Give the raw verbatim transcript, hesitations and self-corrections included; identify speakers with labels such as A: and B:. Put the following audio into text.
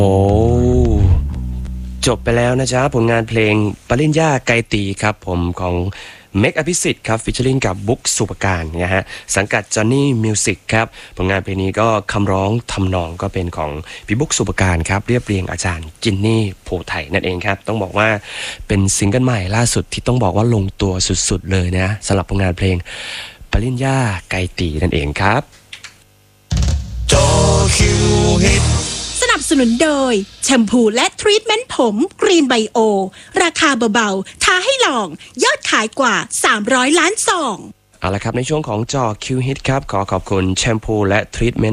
A: โอ้จบไปแล้วนะจ๊ะผลงานเพลงปริญญาไกรตีครับผมของเมกอภิสิทธิ์ครับฟิชเชอริงกับบุ๊กสุปการนะฮะสังกัดจอห์นนี่มิวสิกครับผลงานเพลงนี้ก็คำร้องทำนองก็เป็นของพี่บุ๊กสุปการครับเรียบเรียงอาจารย์จินนี่โพไทยนั่นเองครับต้องบอกว่าเป็นซิงเกิลใหม่ล่าสุดที่ต้องบอกว่าลงตัวสุดๆเลยนะสำหรับผลงานเพลงปริญญาไกรตีนั่นเองครับ
B: จอคิวฮิต
C: สนับสนุนโดยแชมพูและทรีทเมนต์ผมกรีนไบโอราคาเบาๆท้าให้ลองยอดขายกว่าสามร้อยล้านซอง
A: เอาละครับในช่วงของจอคิวฮิตครับขอขอบคุณแชมพูและทรีทเมนต์